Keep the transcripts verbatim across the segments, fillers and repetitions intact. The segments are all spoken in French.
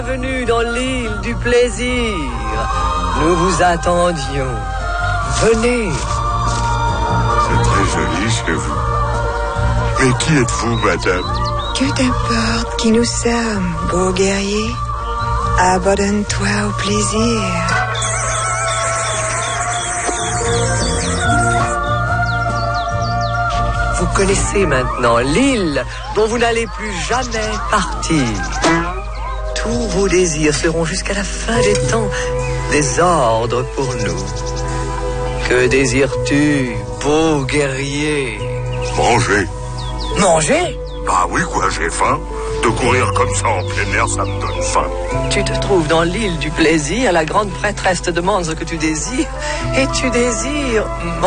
Bienvenue dans l'île du plaisir. Nous vous attendions. Venez. C'est très joli chez vous. Mais qui êtes-vous, madame? Que t'importe qui nous sommes, beaux guerriers? Abandonne-toi au plaisir. Vous connaissez maintenant l'île dont vous n'allez plus jamais partir. Tous vos désirs seront jusqu'à la fin des temps des ordres pour nous. Que désires-tu, beau guerrier? Manger. Manger? Bah oui, quoi, j'ai faim. De courir comme ça en plein air, ça me donne faim. Tu te trouves dans l'île du plaisir, la grande prêtresse te demande ce que tu désires, et tu désires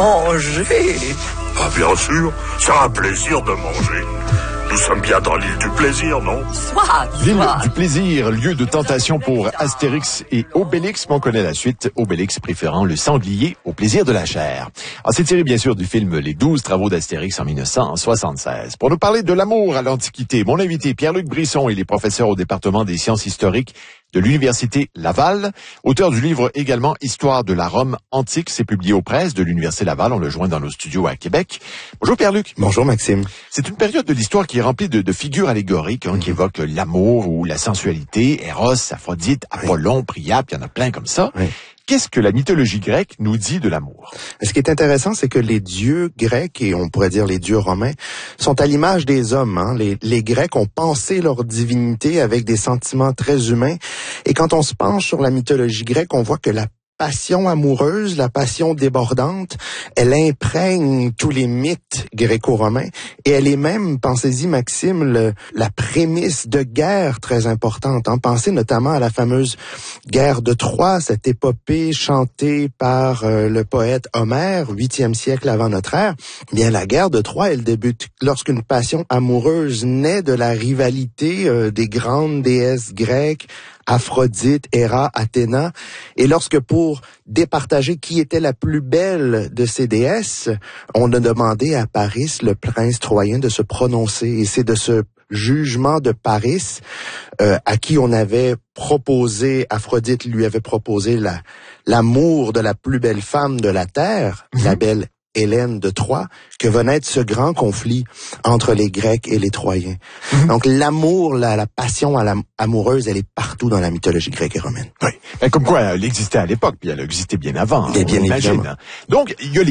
manger. Ah, bien sûr, c'est un plaisir de manger. Nous sommes bien dans l'île du plaisir, non? Soit, L'île soit. du plaisir, lieu de tentation pour Astérix et Obélix, mais on connaît la suite, Obélix préférant le sanglier au plaisir de la chair. Alors, c'est tiré bien sûr du film Les douze travaux d'Astérix en dix-neuf cent soixante-seize. Pour nous parler de l'amour à l'Antiquité, mon invité Pierre-Luc Brisson, il est professeur au département des sciences historiques de l'Université Laval, auteur du livre également Histoire de la Rome antique, c'est publié aux presses de l'Université Laval, on le joint dans nos studios à Québec. Bonjour Pierre-Luc. Bonjour Maxime. C'est une période de l'histoire qui est remplie de, de figures allégoriques, hein, mmh. qui évoquent l'amour ou la sensualité, Eros, Aphrodite, Apollon, oui. Priape, il y en a plein comme ça. Oui. Qu'est-ce que la mythologie grecque nous dit de l'amour? Ce qui est intéressant, c'est que les dieux grecs, et on pourrait dire les dieux romains, sont à l'image des hommes. Hein. Les, les Grecs ont pensé leur divinité avec des sentiments très humains. Et quand on se penche sur la mythologie grecque, on voit que la passion amoureuse, la passion débordante, elle imprègne tous les mythes gréco-romains et elle est même, pensez-y Maxime, le, la prémisse de guerre très importante. Hein. Pensez notamment à la fameuse guerre de Troie, cette épopée chantée par euh, le poète Homère, huitième siècle avant notre ère. Bien, la guerre de Troie, elle débute lorsqu'une passion amoureuse naît de la rivalité euh, des grandes déesses grecques, Aphrodite, Héra, Athéna, et lorsque pour départager qui était la plus belle de ces déesses, on a demandé à Paris, le prince troyen, de se prononcer, et c'est de ce jugement de Paris euh, à qui on avait proposé, Aphrodite lui avait proposé la, l'amour de la plus belle femme de la terre, mmh. la belle Hélène de Troie, que va naître ce grand conflit entre les Grecs et les Troyens. Mm-hmm. Donc l'amour, la, la passion à la, amoureuse, elle est partout dans la mythologie grecque et romaine. Oui, mais comme quoi elle existait à l'époque, puis elle existait bien avant, et bien on imagine. Évidemment. Donc il y a les